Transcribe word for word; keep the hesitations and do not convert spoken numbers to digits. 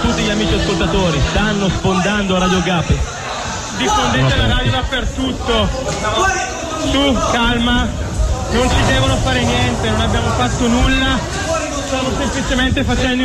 tutti gli amici ascoltatori, stanno sfondando Radio Agape. Diffondete la radio dappertutto. Su, calma, non ci devono fare niente, non abbiamo fatto nulla, stiamo semplicemente facendo